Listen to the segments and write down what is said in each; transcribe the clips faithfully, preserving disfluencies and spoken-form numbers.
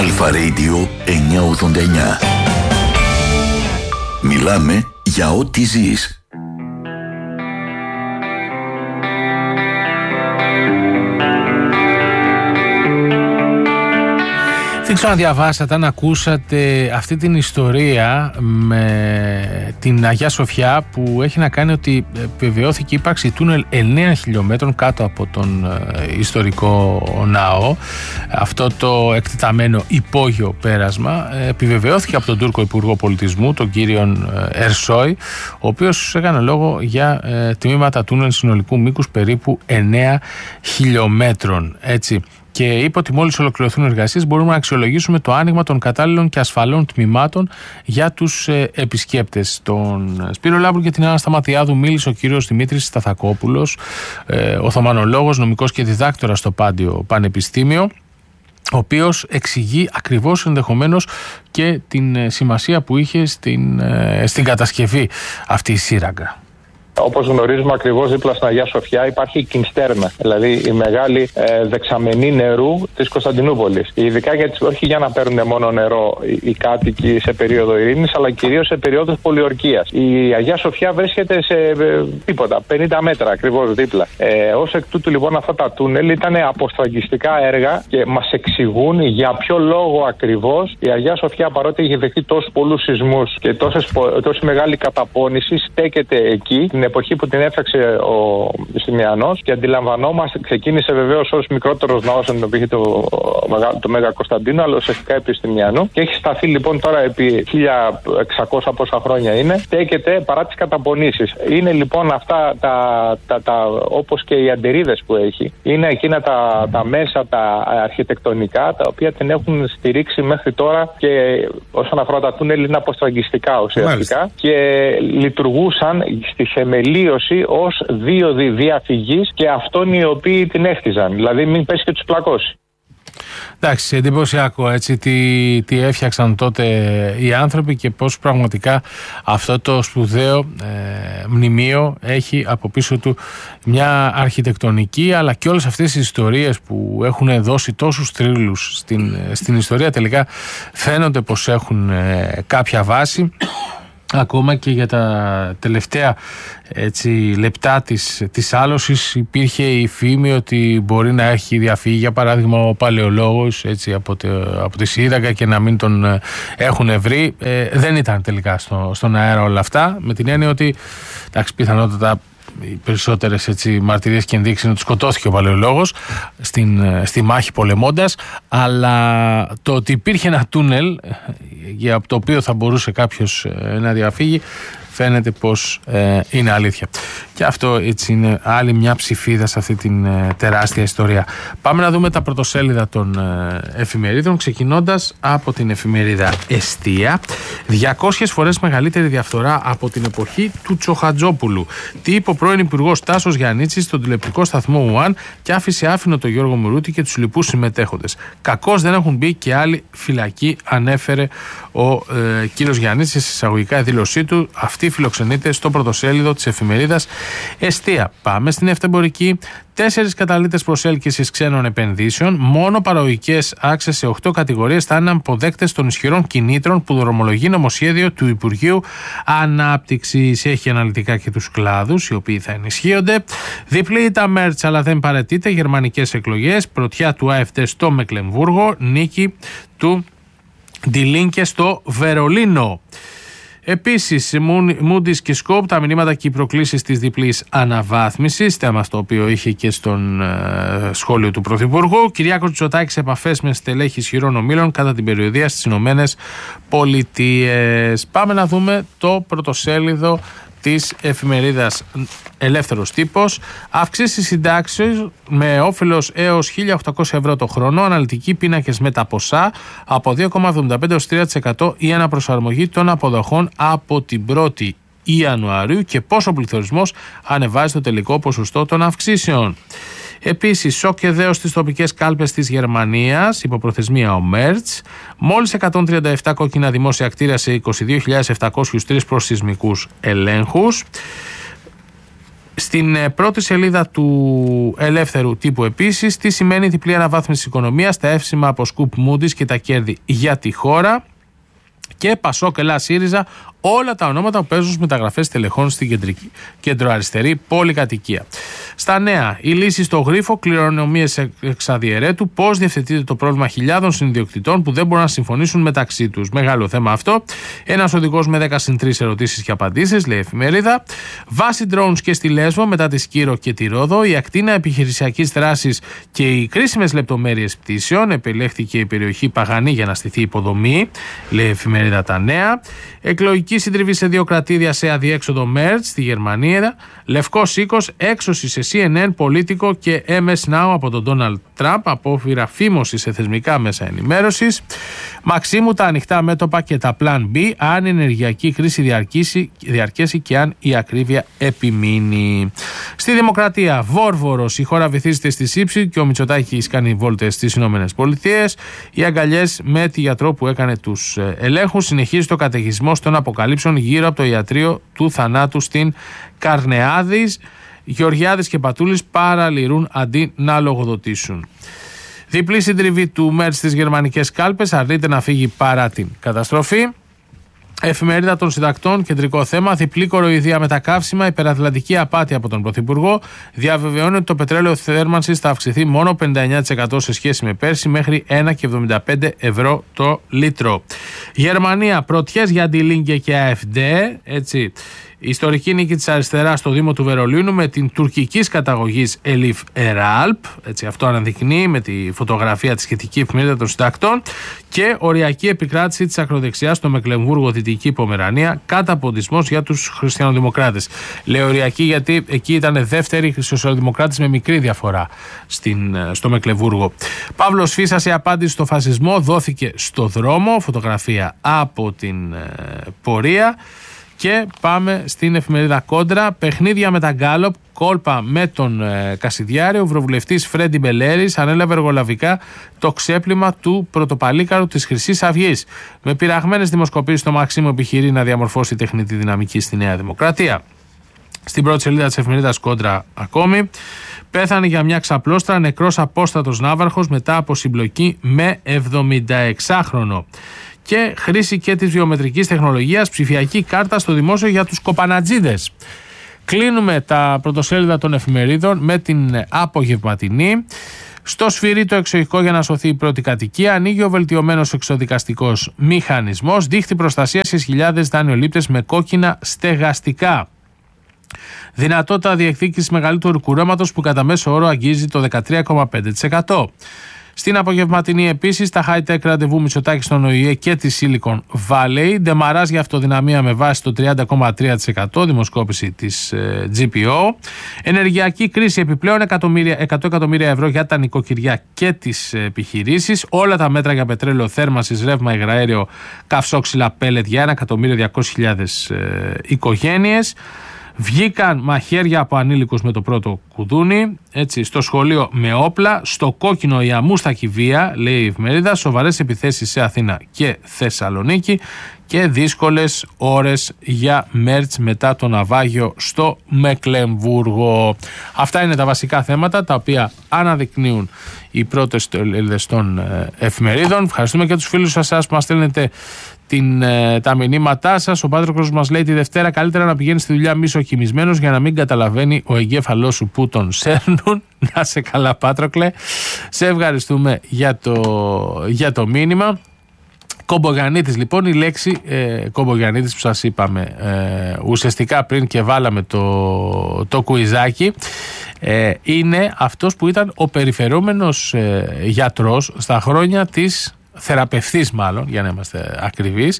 Αλφα Radio εννιακόσια ογδόντα εννιά. Μιλάμε για ό,τι ζεις. Δεν ξέρω αν διαβάσατε, αν ακούσατε αυτή την ιστορία με την Αγία Σοφιά που έχει να κάνει ότι επιβεβαιώθηκε η ύπαρξη τούνελ εννέα χιλιόμετρων κάτω από τον ιστορικό ναό. Αυτό το εκτεταμένο υπόγειο πέρασμα επιβεβαιώθηκε από τον Τούρκο Υπουργό Πολιτισμού, τον κύριο Ερσόη, ο οποίος έκανε λόγο για τμήματα τούνελ συνολικού μήκους περίπου εννέα χιλιόμετρων. Έτσι. Και είπε ότι μόλις ολοκληρωθούν οι εργασίες μπορούμε να αξιολογήσουμε το άνοιγμα των κατάλληλων και ασφαλών τμήματων για τους ε, επισκέπτες. Τον Σπύρο Λάμπρου και την Άννα Σταματιάδου μίλησε ο κύριος Δημήτρης Σταθακόπουλος, ε, οθωμανολόγος, νομικός και διδάκτορας στο Πάντιο Πανεπιστήμιο, ο οποίος εξηγεί ακριβώς ενδεχομένως και την σημασία που είχε στην, ε, στην κατασκευή αυτή η σύραγγα. Όπως γνωρίζουμε, ακριβώς δίπλα στην Αγία Σοφιά υπάρχει η Κινστέρνα, δηλαδή η μεγάλη ε, δεξαμενή νερού της Κωνσταντινούπολης. Ειδικά γιατί όχι για να παίρνουν μόνο νερό οι, οι κάτοικοι σε περίοδο ειρήνης, αλλά κυρίως σε περίοδους πολιορκίας. Η Αγία Σοφιά βρίσκεται σε ε, τίποτα, πενήντα μέτρα ακριβώς δίπλα. Ε, ως εκ τούτου λοιπόν αυτά τα τούνελ ήταν αποστραγγιστικά έργα και μας εξηγούν για ποιο λόγο ακριβώς η Αγία Σοφιά, παρότι είχε δεχτεί τόσους πολλούς σεισμούς και τόσες, τόση μεγάλη καταπώνηση, στέκεται εκεί την εποχή που την έφτιαξε ο Στημιανός, και αντιλαμβανόμαστε, ξεκίνησε βεβαίως ως μικρότερος ναός εν οποίο είχε το, το Μέγα Κωνσταντίνο, αλλά ουσιαστικά επί Στημιανού, και έχει σταθεί λοιπόν τώρα επί χίλια εξακόσια πόσα χρόνια είναι, στέκεται παρά τις καταπονήσεις. Είναι λοιπόν αυτά τα, τα, τα, όπως και οι αντερίδες που έχει, είναι εκείνα τα, τα μέσα τα αρχιτεκτονικά τα οποία την έχουν στηρίξει μέχρι τώρα, και όσον αφορά τα τούνελ είναι αποστραγγιστικά ουσιαστικά. Μάλιστα. Και λειτουργούσαν στη θεμελίωση ως δίωδοι διαφυγής και αυτόν οι οποίοι την έχτιζαν. Δηλαδή μην πέσει και τους πλακώσει. Εντάξει, εντυπωσιακό έτσι τι, τι έφτιαξαν τότε οι άνθρωποι και πώς πραγματικά αυτό το σπουδαίο ε, μνημείο έχει από πίσω του μια αρχιτεκτονική, αλλά και όλες αυτές οι ιστορίες που έχουν δώσει τόσους θρύλους στην, στην ιστορία τελικά φαίνονται πως έχουν ε, κάποια βάση. Ακόμα και για τα τελευταία έτσι, λεπτά της, της άλωσης υπήρχε η φήμη ότι μπορεί να έχει διαφύγει, για παράδειγμα, ο παλαιολόγος έτσι, από, τε, από τη σύραγγα και να μην τον έχουν βρει. Ε, δεν ήταν τελικά στο, στον αέρα όλα αυτά, με την έννοια ότι εντάξει, πιθανότατα οι περισσότερες έτσι, μαρτυρίες και ενδείξεις είναι ότι σκοτώθηκε ο παλαιολόγος στην, στη μάχη πολεμώντας, αλλά το ότι υπήρχε ένα τούνελ για το οποίο θα μπορούσε κάποιος να διαφύγει φαίνεται πως ε, είναι αλήθεια. Και αυτό έτσι είναι άλλη μια ψηφίδα σε αυτή την ε, τεράστια ιστορία. Πάμε να δούμε τα πρωτοσέλιδα των ε, εφημερίδων, ξεκινώντας από την εφημερίδα Εστία. διακόσιες φορές μεγαλύτερη διαφθορά από την εποχή του Τσοχατζόπουλου. Τι είπε ο πρώην υπουργός Τάσος Γιαννίτσης στον τηλεοπτικό σταθμό Ουάν και άφησε άφηνο τον Γιώργο Μουρούτη και τους λοιπούς συμμετέχοντες. Κακώς δεν έχουν μπει και άλλοι φυλακοί, ανέφερε ο ε, κύριος Γιαννίτσης εισαγωγικά η δήλωσή του. Αυτή φιλοξενείται στο πρωτοσέλιδο της εφημερίδας Εστία. Πάμε στην Ευτεμπορική. Τέσσερις καταλύτες προσέλκυσης ξένων επενδύσεων. Μόνο παραγωγικές άξες σε οκτώ κατηγορίες θα είναι αποδέκτες των ισχυρών κινήτρων που δρομολογεί νομοσχέδιο του Υπουργείου Ανάπτυξης. Έχει αναλυτικά και τους κλάδους οι οποίοι θα ενισχύονται. Διπλή τα Μέρτς, αλλά δεν παρετείται. Γερμανικές εκλογές. Πρωτιά του ΑΕΦΤ στο Μεκλεμβούργο. Νίκη του Ντιλίνκε στο Βερολίνο. Επίσης, Moody's και Scope, τα μηνύματα και οι προκλήσεις της διπλής αναβάθμισης, θέμα στο οποίο είχε και στον ε, σχόλιο του Πρωθυπουργού. Κυριάκος Μητσοτάκης σε επαφές με στελέχη ισχυρών ομίλων κατά την περιοδεία στις Ηνωμένες Πολιτείες. Πάμε να δούμε το πρωτοσέλιδο της εφημερίδας Ελεύθερος Τύπος. Αυξήσεις συντάξεως με όφελος έως χίλια οκτακόσια ευρώ το χρόνο, αναλυτικοί πίνακες με τα ποσά από δύο κόμμα εβδομήντα πέντε έως τρία τοις εκατό η αναπροσαρμογή των αποδοχών από την πρώτη Ιανουαρίου και πόσο ο πληθωρισμός ανεβάζει το τελικό ποσοστό των αυξήσεων. Επίσης, σοκ και δέος στις τοπικές κάλπες της Γερμανίας, υποπροθεσμία ο Μέρτς. Μόλις εκατόν τριάντα επτά κόκκινα δημόσια κτίρια σε είκοσι δύο χιλιάδες επτακόσιους τρεις προσσεισμικούς ελέγχους. Στην πρώτη σελίδα του Ελεύθερου Τύπου επίσης, τι σημαίνει διπλή αναβάθμιση της οικονομίας, τα εύσημα από Σκουπ Moody's και τα κέρδη για τη χώρα. Και Πασόκ, Ελλάς, ΣΥΡΙΖΑ, όλα τα ονόματα που παίζουν στις μεταγραφές τελεχών στην κεντρική, κεντροαριστερή πολυκατοικία. Στα νέα, η λύση στο γρίφο, κληρονομίες εξ αδιαιρέτου, πώς διευθετείται το πρόβλημα χιλιάδων συνδιοκτητών που δεν μπορούν να συμφωνήσουν μεταξύ τους. Μεγάλο θέμα αυτό. Ένας οδηγός με δέκα συν τρεις ερωτήσεις και απαντήσεις, λέει η εφημερίδα. Βάση drones και στη Λέσβο μετά τη Σκύρο και τη Ρόδο. Η ακτίνα επιχειρησιακής δράσης και οι κρίσιμες λεπτομέρειες πτήσεων. Επιλέχθηκε η περιοχή Παγανή για να στηθεί υποδομή, λέει η εφημερίδα Τα Νέα. Εκλογική συντριβή σε δύο κρατήδια σε αδιέξοδο Μέρτς στη Γερμανία. Λευκός οίκος, έξωση σε σι εν εν, Πολίτικο και εμ ες Now από τον Ντόναλντ Τραμπ. Απόφυρα φήμωση σε θεσμικά μέσα ενημέρωσης. Μαξίμου, τα ανοιχτά μέτωπα και τα Plan B αν η ενεργειακή κρίση διαρκήσει, διαρκέσει και αν η ακρίβεια επιμείνει. Στη Δημοκρατία, Βόρβορος, η χώρα βυθίζεται στη σύψη και ο Μητσοτάκης κάνει βόλτες στις Ηνωμένες Πολιτείες. Οι αγκαλιές με τη γιατρό που έκανε τους ελέγχους. Συνεχίζει το καταιγισμός των αποκαλύψεων γύρω από το ιατρείο του θανάτου στην Καρνεάδης. Γεωργιάδης και Πατούλης παραλυρούν αντί να λογοδοτήσουν. Διπλή συντριβή του Μέρτς στις γερμανικές κάλπες, αρνείται να φύγει παρά την καταστροφή. Εφημερίδα των Συντακτών, κεντρικό θέμα. Διπλή κοροϊδία με τα καύσιμα, υπερατλαντική απάτη από τον Πρωθυπουργό. Διαβεβαιώνει ότι το πετρέλαιο θέρμανσης θα αυξηθεί μόνο πενήντα εννέα τοις εκατό σε σχέση με πέρσι, μέχρι ένα κόμμα εβδομήντα πέντε ευρώ το λίτρο. Γερμανία, πρωτιές για Αντιλίνγκε και ΑΕΦΝΤΕ. Έτσι. Η ιστορική νίκη της αριστεράς στο Δήμο του Βερολίνου με την τουρκικής καταγωγής Ελίφ Εράλπ. Έτσι, αυτό αναδεικνύει με τη φωτογραφία της σχετική εφημερίδα των Συντακτών. Και οριακή επικράτηση της ακροδεξιάς στο Μεκλεμβούργο, Δυτική Πομερανία. Καταποντισμός για τους χριστιανοδημοκράτες. Λέω οριακή γιατί εκεί ήταν δεύτεροι χριστιανοδημοκράτες με μικρή διαφορά στην, στο Μεκλεμβούργο. Παύλος Φίσας, η απάντηση στο φασισμό δόθηκε στο δρόμο. Φωτογραφία από την ε, πορεία. Και πάμε στην εφημερίδα Κόντρα. Παιχνίδια με τα Γκάλοπ, κόλπα με τον ε, Κασιδιάρη. Ο ευρωβουλευτής Φρέντι Μπελέρης ανέλαβε εργολαβικά το ξέπλυμα του πρωτοπαλίκαρου της Χρυσής Αυγής. Με πειραγμένες δημοσκοπήσεις, το Μαξίμου επιχειρεί να διαμορφώσει τεχνητή δυναμική στη Νέα Δημοκρατία. Στην πρώτη σελίδα της εφημερίδας Κόντρα ακόμη. Πέθανε για μια ξαπλώστρα νεκρός απόστατος ναύαρχος μετά από συμπλοκή με εβδομηνταεξάχρονο. Και χρήση και της βιομετρικής τεχνολογίας, ψηφιακή κάρτα στο δημόσιο για τους κοπανατζίδες. Κλείνουμε τα πρωτοσέλιδα των εφημερίδων με την απογευματινή. Στο σφυρί το εξοχικό για να σωθεί η πρώτη κατοικία. Ανοίγει ο βελτιωμένος εξοδικαστικός μηχανισμός. Δίχτυ προστασίας στις χιλιάδες δανειολήπτες με κόκκινα στεγαστικά. Δυνατότητα διεκδίκησης μεγαλύτερου κουρέματος που κατά μέσο όρο αγγίζει το δεκατρία κόμμα πέντε τοις εκατό. Στην απογευματινή επίσης τα high-tech ραντεβού Μητσοτάκη στον Ο Η Ε και τη Silicon Valley. Ντεμαράζ για αυτοδυναμία με βάση το τριάντα κόμμα τρία τοις εκατό, δημοσκόπηση της ε, τζι πι ο. Ενεργειακή κρίση, επιπλέον εκατό εκατομμύρια ευρώ για τα νοικοκυριά και τις επιχειρήσεις. Όλα τα μέτρα για πετρέλαιο, θέρμανσης, ρεύμα, υγραέριο, καυσόξυλα, πέλετ για ένα εκατομμύριο διακόσιες χιλιάδες ε, οικογένειες. Βγήκαν μαχαίρια από ανήλικους με το πρώτο κουδούνι, έτσι, στο σχολείο με όπλα, στο κόκκινο η αμούστακη βία, λέει η εφημερίδα, σοβαρές επιθέσεις σε Αθήνα και Θεσσαλονίκη και δύσκολες ώρες για Μέρτς μετά το ναυάγιο στο Μεκλεμβούργο. Αυτά είναι τα βασικά θέματα τα οποία αναδεικνύουν οι πρώτες σελίδες των εφημερίδων. Ευχαριστούμε και τους φίλους σας που μας στέλνετε την, τα μηνύματά σας. Ο Πάτροκος μας λέει τη Δευτέρα καλύτερα να πηγαίνει στη δουλειά μισοκοιμισμένος για να μην καταλαβαίνει ο εγκέφαλός σου που τον σέρνουν. Να σε καλά, Πάτροκλε. Σε ευχαριστούμε για το, για το μήνυμα. Κομπογιαννίτης, λοιπόν, η λέξη ε, Κομπογιαννίτης που σας είπαμε ε, ουσιαστικά πριν και βάλαμε το, το κουιζάκι, ε, είναι αυτός που ήταν ο περιφερόμενος ε, γιατρός στα χρόνια της θεραπευτής, μάλλον, για να είμαστε ακριβείς,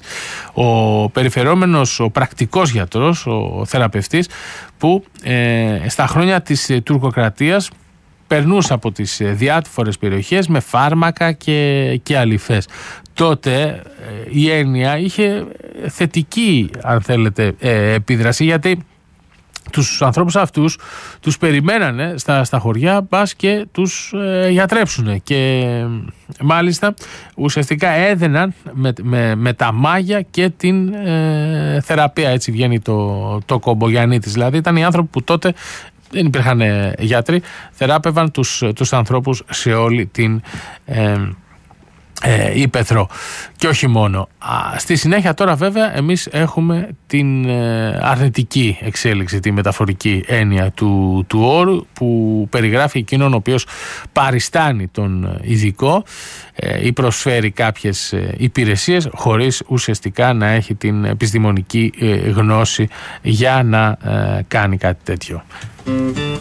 ο περιφερόμενος, ο πρακτικός γιατρός, ο θεραπευτής που ε, στα χρόνια της ε, τουρκοκρατίας περνούσε από τις ε, διάφορες περιοχές με φάρμακα και, και αληφές. Τότε ε, η έννοια είχε θετική, αν θέλετε, ε, επίδραση, γιατί τους ανθρώπους αυτούς τους περιμένανε στα, στα χωριά, μπας και τους ε, γιατρέψουνε, και μάλιστα ουσιαστικά έδαιναν με, με, με τα μάγια και την ε, θεραπεία. Έτσι βγαίνει το, το Κομπογιαννίτης. Δηλαδή ήταν οι άνθρωποι που τότε δεν υπήρχαν γιατροί, θεράπευαν τους, τους ανθρώπους σε όλη την ε, ε, Ήπεθρο και όχι μόνο. Α, στη συνέχεια τώρα βέβαια εμείς έχουμε την ε, αρνητική εξέλιξη, τη μεταφορική έννοια του, του όρου, που περιγράφει εκείνον ο οποίος παριστάνει τον ειδικό ε, ή προσφέρει κάποιες ε, υπηρεσίες χωρίς ουσιαστικά να έχει την επιστημονική ε, γνώση για να ε, κάνει κάτι τέτοιο.